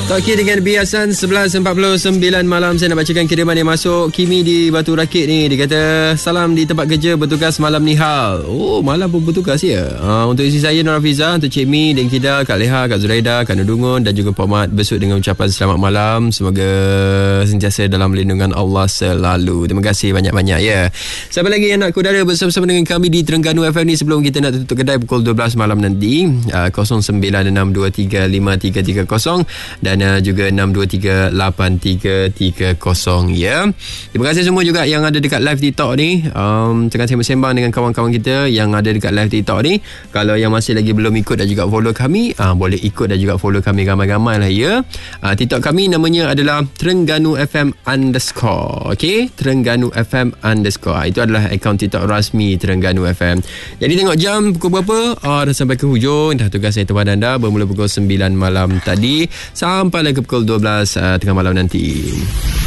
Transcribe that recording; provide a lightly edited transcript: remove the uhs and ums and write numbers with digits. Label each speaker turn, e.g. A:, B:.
A: Okey, dengan biasan 11.49 malam saya nak bacakan kiriman yang masuk. Kimi di Batu Rakit ni, dia kata salam di tempat kerja, bertugas malam ni hal. Oh, malam pun bertugas ya. Untuk isteri saya Nur Hafiza, untuk Cik Mi, Deng Kida, Kak Leha, Kak Zuraida, Kak Nudungun dan juga Pak Mat bersut dengan ucapan selamat malam. Semoga sentiasa dalam lindungan Allah selalu. Terima kasih banyak-banyak ya. Siapa lagi yang nak kudara bersama-sama dengan kami di Terengganu FM ni sebelum kita nak tutup kedai pukul 12 malam nanti? 0966235330 dan juga 6238330 ya. Terima kasih semua juga yang ada dekat live TikTok ni. Tengah sembang dengan kawan-kawan kita yang ada dekat live TikTok ni. Kalau yang masih lagi belum ikut dan juga follow kami, boleh ikut dan juga follow kami ramai-ramai lah ya. TikTok kami namanya adalah Terengganu FM _ okey, Terengganu FM _ itu adalah akaun TikTok rasmi Terengganu FM. Jadi tengok jam pukul berapa. Dah sampai ke hujung. Dah tugas saya teman anda bermula pukul 9 malam tadi sampai ke pukul 12 tengah malam nanti.